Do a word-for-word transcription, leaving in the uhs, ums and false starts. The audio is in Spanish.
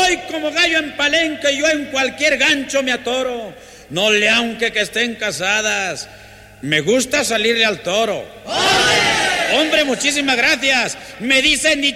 Voy como gallo en palenque, yo en cualquier gancho me atoro. No le aunque que estén casadas, me gusta salirle al toro. ¡Hombre! Hombre, muchísimas gracias. Me dicen